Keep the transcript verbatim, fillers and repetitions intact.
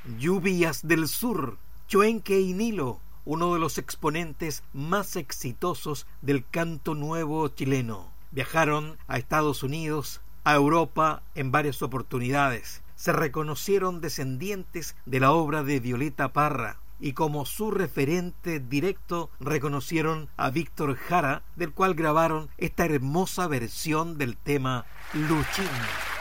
Lluvias del Sur, Choenque y Nilo, uno de los exponentes más exitosos del canto nuevo chileno. Viajaron a Estados Unidos, a Europa en varias oportunidades. Se reconocieron descendientes de la obra de Violeta Parra y como su referente directo reconocieron a Víctor Jara, del cual grabaron esta hermosa versión del tema Luchín.